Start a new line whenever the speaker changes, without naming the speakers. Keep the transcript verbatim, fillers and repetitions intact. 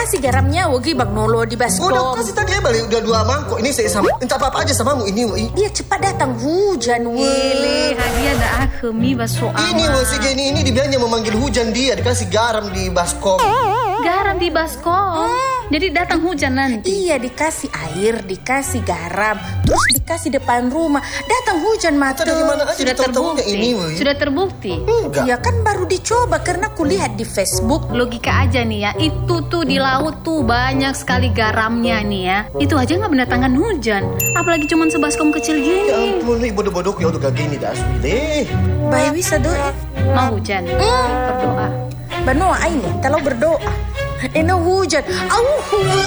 kasih garamnya, wagi Bang Nolo di baskom.
Udah kasih tadi ya balik, udah dua mangkok. Ini saya sama, minta apa-apa aja samamu ini. Woi.
Dia cepat datang hujan, woi.
Hadiah dah akemi baso
Ini woi si Jenny ini dibilangnya memanggil hujan dia, dikasih garam di baskom.
Garam di baskom. Jadi datang hujan nanti.
Iya, dikasih air, dikasih garam, terus dikasih depan rumah. Datang hujan mata.
Dari mana aja
Sudah terbukti.
ini, woi.
Sudah terbukti.
Enggak.
Ya kan baru dicoba karena aku lihat di Facebook.
Logika aja nih ya, itu tuh di laut tuh banyak sekali garamnya nih ya. Itu aja nggak mendatangkan hujan. Apalagi cuman sebaskom kecil
Ya
gini.
ampun, nih bodoh-bodoh ya udah gak gini dah asli deh.
Bayi bisa doa.
Mau hujan? Berdoa.
Banoa ini, kalau berdoa. Ini hujan. Auhu,